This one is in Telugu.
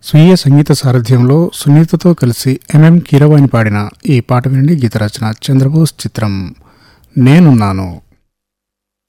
స్వీయ సంగీత సారథ్యంలో సునీతతో కలిసి ఎంఎం కీరవాణి పాడిన ఈ పాట వినండి. గీత రచన చంద్రబోస్, చిత్రం నేనున్నాను.